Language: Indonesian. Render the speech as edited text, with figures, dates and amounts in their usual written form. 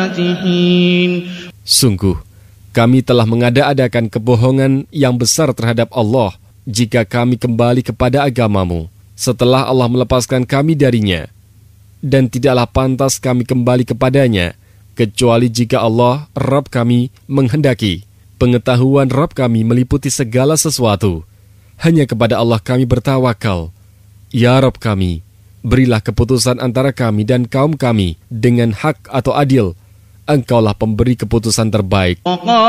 فاتحين. Sungguh, kami telah mengada-adakan kebohongan yang besar terhadap Allah jika kami kembali kepada agamamu setelah Allah melepaskan kami darinya. Dan tidaklah pantas kami kembali kepadanya, kecuali jika Allah, Rabb kami, menghendaki. Pengetahuan Rabb kami meliputi segala sesuatu. Hanya kepada Allah kami bertawakal. Ya Rabb kami, berilah keputusan antara kami dan kaum kami dengan hak atau adil. Engkaulah pemberi keputusan terbaik.